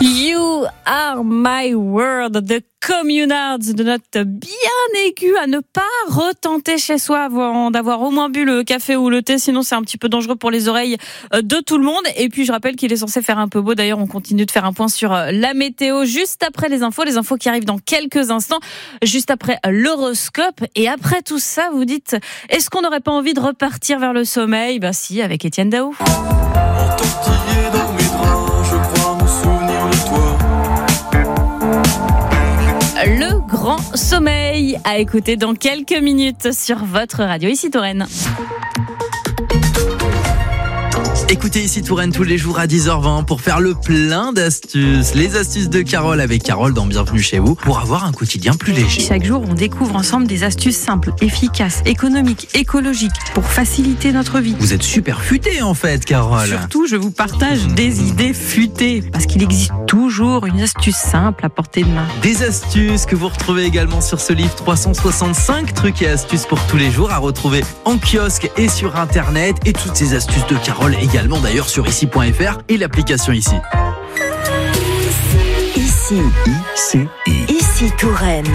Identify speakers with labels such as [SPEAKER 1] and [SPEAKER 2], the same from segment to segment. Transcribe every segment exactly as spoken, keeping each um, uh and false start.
[SPEAKER 1] You are my world, the Communards, de notes bien aiguës à ne pas retenter chez soi avant d'avoir au moins bu le café ou le thé, sinon c'est un petit peu dangereux pour les oreilles de tout le monde. Et puis je rappelle qu'il est censé faire un peu beau. D'ailleurs, on continue de faire un point sur la météo juste après les infos, les infos qui arrivent dans quelques instants, juste après l'horoscope. Et après tout ça, vous dites, est-ce qu'on n'aurait pas envie de repartir vers le sommeil ? Bah si, avec Étienne Daou.
[SPEAKER 2] Entortillé dans mes draps, je crois me souvenir de toi.
[SPEAKER 1] Le grand sommeil à écouter dans quelques minutes sur votre radio. Ici Touraine.
[SPEAKER 3] Écoutez ici Touraine tous les jours à dix heures vingt pour faire le plein d'astuces. Les astuces de Carole avec Carole dans Bienvenue chez vous pour avoir un quotidien plus léger.
[SPEAKER 4] Chaque jour, on découvre ensemble des astuces simples, efficaces, économiques, écologiques pour faciliter notre vie.
[SPEAKER 3] Vous êtes super futée en fait, Carole.
[SPEAKER 4] Surtout, je vous partage des idées futées parce qu'il existe toujours une astuce simple à portée de main.
[SPEAKER 3] Des astuces que vous retrouvez également sur ce livre trois cent soixante-cinq trucs et astuces pour tous les jours à retrouver en kiosque et sur internet, et toutes ces astuces de Carole également d'ailleurs sur ici point f r et l'application Ici.
[SPEAKER 5] Ici.
[SPEAKER 3] Ici.
[SPEAKER 5] Ici Touraine.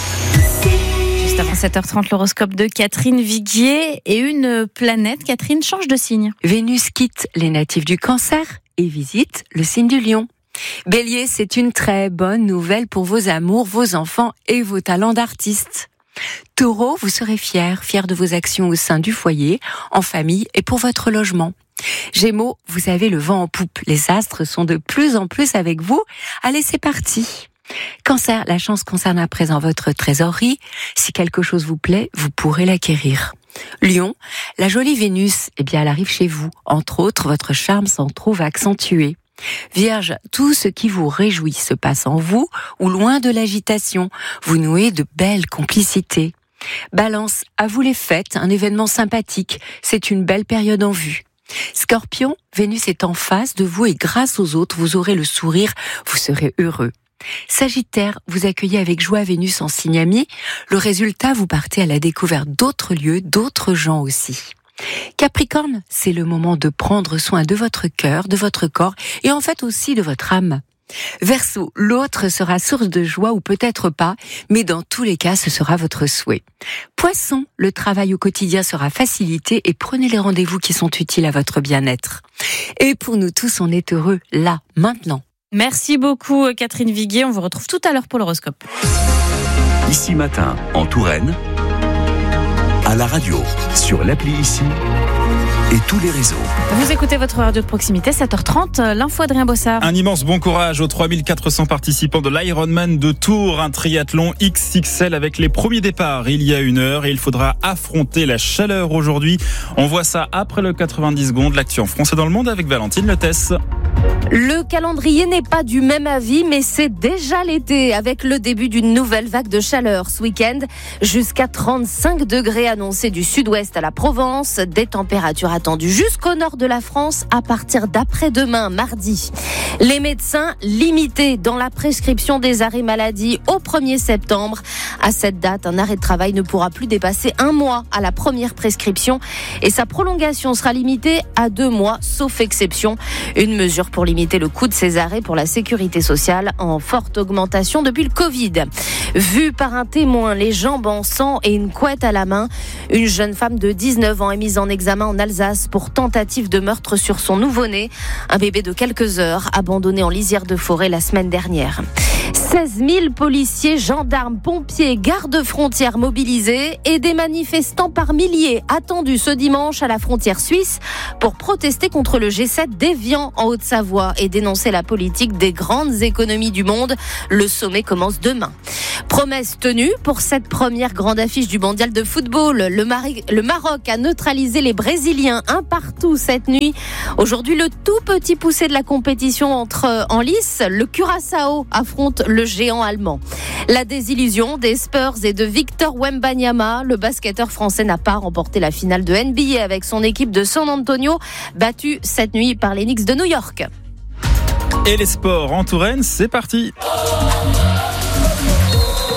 [SPEAKER 1] Juste avant sept heures trente, l'horoscope de Catherine Viguier et une planète. Catherine change de signe.
[SPEAKER 6] Vénus quitte les natifs du Cancer et visite le signe du Lion. Bélier, c'est une très bonne nouvelle pour vos amours, vos enfants et vos talents d'artiste. Taureau, vous serez fier, fier de vos actions au sein du foyer, en famille et pour votre logement. Gémeaux, vous avez le vent en poupe. Les astres sont de plus en plus avec vous. Allez, c'est parti. Cancer, la chance concerne à présent votre trésorerie. Si quelque chose vous plaît, vous pourrez l'acquérir. Lion, la jolie Vénus, eh bien, elle arrive chez vous. Entre autres, votre charme s'en trouve accentué. Vierge, tout ce qui vous réjouit se passe en vous ou loin de l'agitation. Vous nouez de belles complicités. Balance, à vous les fêtes, un événement sympathique. C'est une belle période en vue. Scorpion, Vénus est en face de vous et grâce aux autres, vous aurez le sourire, vous serez heureux. Sagittaire, vous accueillez avec joie Vénus en signe ami. Le résultat, vous partez à la découverte d'autres lieux, d'autres gens aussi. Capricorne, c'est le moment de prendre soin de votre cœur, de votre corps et en fait aussi de votre âme. Verseau, l'autre sera source de joie ou peut-être pas, mais dans tous les cas, ce sera votre souhait. Poisson, le travail au quotidien sera facilité et prenez les rendez-vous qui sont utiles à votre bien-être. Et pour nous tous, on est heureux là, maintenant.
[SPEAKER 1] Merci beaucoup Catherine Viguier, on vous retrouve tout à l'heure pour l'horoscope.
[SPEAKER 7] Ici matin, en Touraine, à la radio, sur l'appli Ici et tous les réseaux.
[SPEAKER 1] Vous écoutez votre radio de proximité, sept heures trente, l'info Adrien Bossard.
[SPEAKER 8] Un immense bon courage aux trois mille quatre cents participants de l'Ironman de Tours, un triathlon X X L avec les premiers départs il y a une heure et il faudra affronter la chaleur aujourd'hui. On voit ça après le quatre-vingt-dix secondes, l'actu en France et dans le monde avec Valentine Lettès.
[SPEAKER 9] Le calendrier n'est pas du même avis, mais c'est déjà l'été avec le début d'une nouvelle vague de chaleur ce week-end. Jusqu'à trente-cinq degrés annoncés du sud-ouest à la Provence, des températures attendues jusqu'au nord de la France à partir d'après-demain, mardi. Les médecins limités dans la prescription des arrêts maladie au premier septembre. À cette date, un arrêt de travail ne pourra plus dépasser un mois à la première prescription et sa prolongation sera limitée à deux mois, sauf exception. Une mesure pour limiter le coût de ces arrêts pour la sécurité sociale en forte augmentation depuis le Covid. Vue par un témoin, les jambes en sang et une couette à la main, une jeune femme de dix-neuf ans est mise en examen en Alsace pour tentative de meurtre sur son nouveau-né, un bébé de quelques heures abandonné en lisière de forêt la semaine dernière. seize mille policiers, gendarmes, pompiers, gardes-frontières mobilisés et des manifestants par milliers attendus ce dimanche à la frontière suisse pour protester contre le G sept d'Évian en Haute-Savoie et dénoncer la politique des grandes économies du monde. Le sommet commence demain. Promesse tenue pour cette première grande affiche du mondial de football. Le, Mari- le Maroc a neutralisé les Brésiliens un partout cette nuit. Aujourd'hui, le tout petit poussé de la compétition entre en lice. Le Curaçao affronte le géant allemand. La désillusion des Spurs et de Victor Wembanyama. Le basketteur français n'a pas remporté la finale de N B A avec son équipe de San Antonio, battue cette nuit par les Knicks de New York.
[SPEAKER 8] Et les sports en Touraine, c'est parti.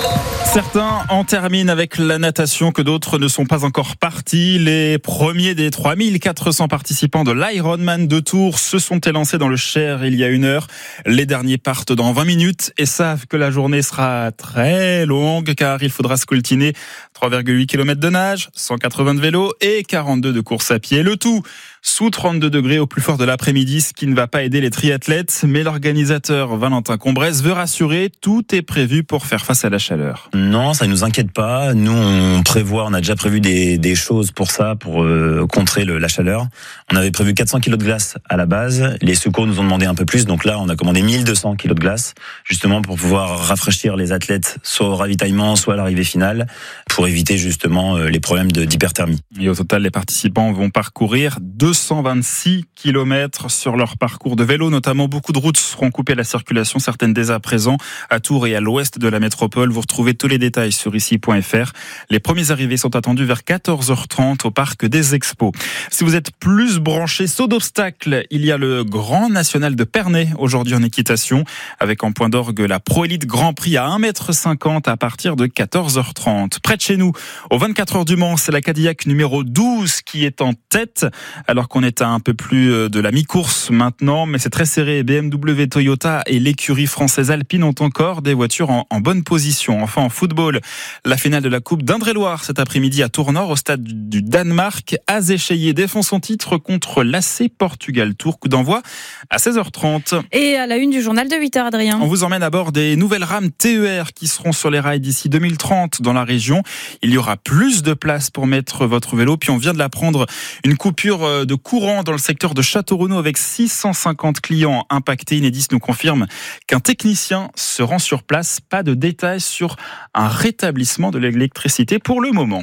[SPEAKER 8] Certains en terminent avec la natation, que d'autres ne sont pas encore partis. Les premiers des trois mille quatre cents participants de l'Ironman de Tours se sont élancés dans le Cher il y a une heure. Les derniers partent dans vingt minutes et savent que la journée sera très longue car il faudra scoltiner trois virgule huit kilomètres de nage, cent quatre-vingts de vélo et quarante-deux de course à pied. Le tout sous trente-deux degrés au plus fort de l'après-midi, ce qui ne va pas aider les triathlètes. Mais l'organisateur Valentin Combresse veut rassurer, tout est prévu pour faire face à la chaleur.
[SPEAKER 10] Non, ça ne nous inquiète pas. Nous, on prévoit, on a déjà prévu des, des choses pour ça, pour euh, contrer le, la chaleur. On avait prévu quatre cents kilos de glace à la base. Les secours nous ont demandé un peu plus. Donc là, on a commandé mille deux cents kilos de glace, justement pour pouvoir rafraîchir les athlètes, soit au ravitaillement, soit à l'arrivée finale, pour éviter justement les problèmes de, d'hyperthermie.
[SPEAKER 8] Et au total, les participants vont parcourir deux cent vingt-six kilomètres sur leur parcours de vélo. Notamment, beaucoup de routes seront coupées à la circulation, certaines dès à présent, à Tours et à l'ouest de la métropole. Vous retrouvez tous les détails sur ici point f r. Les premiers arrivés sont attendus vers quatorze heures trente au parc des Expos. Si vous êtes plus branché saut d'obstacles, il y a le Grand National de Pernay aujourd'hui en équitation, avec en point d'orgue la Pro Elite Grand Prix à un mètre cinquante à partir de quatorze heures trente. Près de chez nous, aux vingt-quatre heures du Mans, c'est la Cadillac numéro douze qui est en tête, alors qu'on est à un peu plus de la mi-course maintenant, mais c'est très serré. B M W, Toyota et l'écurie française Alpine ont encore des voitures en, en bonne position. Enfin, en football, la finale de la Coupe d'Indre-et-Loire cet après-midi à Tournord, au stade du Danemark. A Z Écheillé défend son titre contre l'A C Portugal Tours. Coup d'envoi à seize heures trente.
[SPEAKER 1] Et à la une du journal de huit heures, Adrien.
[SPEAKER 8] On vous emmène à bord des nouvelles rames T E R qui seront sur les rails d'ici deux mille trente dans la région. Il y aura plus de place pour mettre votre vélo. Puis on vient de l'apprendre, une coupure de courant dans le secteur de Château-Renaud avec six cent cinquante clients impactés. Enedis nous confirme qu'un technicien se rend sur place. Pas de détails sur un rétablissement de l'électricité pour le moment.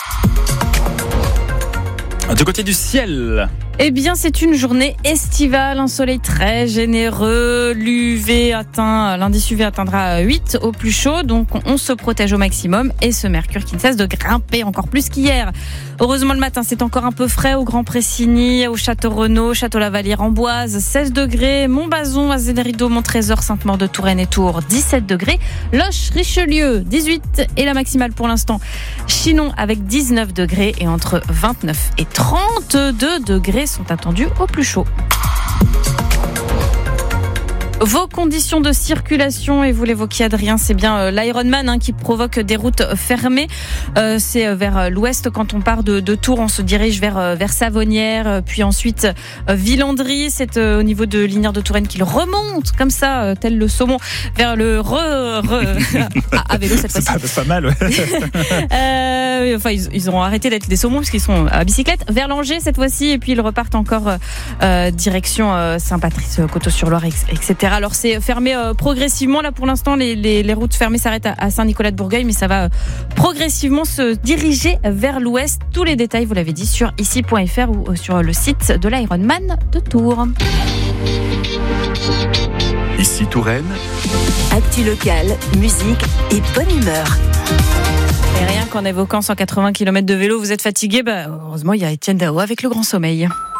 [SPEAKER 8] Du côté du ciel,
[SPEAKER 1] eh bien, c'est une journée estivale, un soleil très généreux. L'U V atteint, l'indice U V atteindra huit au plus chaud, donc on se protège au maximum. Et ce mercure qui ne cesse de grimper encore plus qu'hier. Heureusement, le matin, c'est encore un peu frais au Grand Pressigny, au Château-Renaud, Château-Lavalière, Amboise, seize degrés. Montbazon, Azénérido, Montrésor, Sainte-Maure de Touraine et Tours, dix-sept degrés. Loches, Richelieu, dix-huit. Et la maximale pour l'instant, Chinon avec dix-neuf degrés. Et entre vingt-neuf et trente-deux degrés sont attendus au plus chaud. Vos conditions de circulation, et vous l'évoquiez Adrien, c'est bien euh, l'Ironman hein, qui provoque des routes fermées. Euh, c'est vers l'ouest quand on part de, de Tours, on se dirige vers, euh, vers Savonnières, puis ensuite euh, Villandry. C'est euh, au niveau de Linière de Touraine qu'il remonte comme ça, euh, tel le saumon, vers le re... re à, à vélo cette fois-ci.
[SPEAKER 8] C'est pas, c'est pas mal, ouais.
[SPEAKER 1] euh, enfin, ils, ils auront arrêté d'être des saumons parce qu'ils sont à bicyclette. Vers Langeais cette fois-ci, et puis ils repartent encore euh, direction euh, Saint-Patrice, Coteau-sur-Loire, et cetera. Alors c'est fermé euh, progressivement. Là pour l'instant les, les, les routes fermées s'arrêtent à, à Saint-Nicolas-de-Bourgueil, mais ça va euh, progressivement se diriger vers l'ouest. Tous les détails, vous l'avez dit, sur ici point f r ou euh, sur le site de l'Ironman de Tours.
[SPEAKER 7] Ici Touraine.
[SPEAKER 5] Actu locale, musique et bonne humeur.
[SPEAKER 1] Et rien qu'en évoquant cent quatre-vingts kilomètres de vélo, vous êtes fatigué, bah, heureusement il y a Étienne Dao avec le Grand Sommeil.